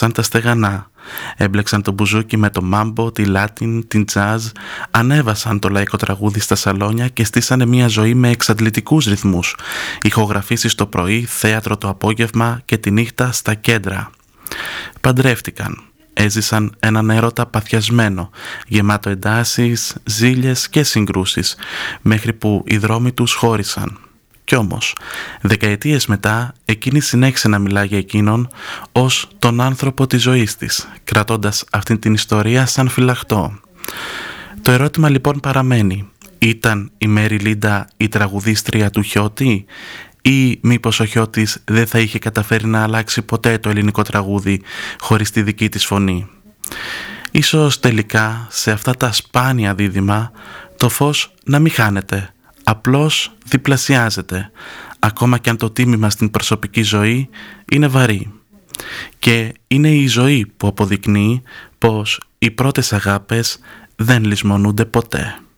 σαν τα στεγανά. Έμπλεξαν το μπουζούκι με το μάμπο, τη λάτιν, την τζάζ, ανέβασαν το λαϊκό τραγούδι στα σαλόνια και στήσανε μια ζωή με εξαντλητικούς ρυθμούς. Ηχογραφήσεις το πρωί, θέατρο το απόγευμα και τη νύχτα στα κέντρα. Παντρεύτηκαν. Έζησαν έναν έρωτα παθιασμένο, γεμάτο εντάσεις, ζήλιες και συγκρούσεις, μέχρι που οι δρόμοι τους χώρισαν. Κι όμως, δεκαετίες μετά, εκείνη συνέχισε να μιλά για εκείνον ως τον άνθρωπο της ζωής της, κρατώντας αυτήν την ιστορία σαν φυλαχτό. Το ερώτημα λοιπόν παραμένει, ήταν η Μέρι Λίντα η τραγουδίστρια του Χιώτη ή μήπως ο Χιώτης δεν θα είχε καταφέρει να αλλάξει ποτέ το ελληνικό τραγούδι χωρίς τη δική της φωνή? Ίσως τελικά σε αυτά τα σπάνια δίδυμα το φως να μην χάνεται, απλώς διπλασιάζεται, ακόμα και αν το τίμημα στην προσωπική ζωή είναι βαρύ. Και είναι η ζωή που αποδεικνύει πως οι πρώτες αγάπες δεν λησμονούνται ποτέ.